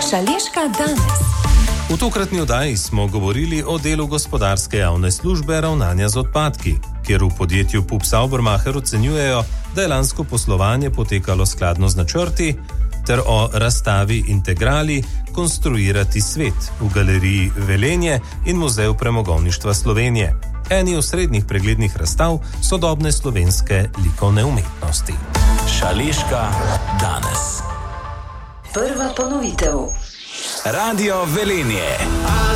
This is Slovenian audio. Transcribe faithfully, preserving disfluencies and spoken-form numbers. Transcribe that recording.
Šaleška danes. V tokratni oddaji smo govorili o delu gospodarske javne službe ravnanja z odpadki, kjer v podjetju Pup Saubermacher ocenjujejo, da je lansko poslovanje potekalo skladno z načrti, ter o razstavi Integrali konstruirati svet v galeriji Velenje in Muzeju premogovništva Slovenije, eni osrednjih preglednih razstav sodobne slovenske likovne umetnosti. Šaleška danes. Prva ponovitev. Radio Velenje.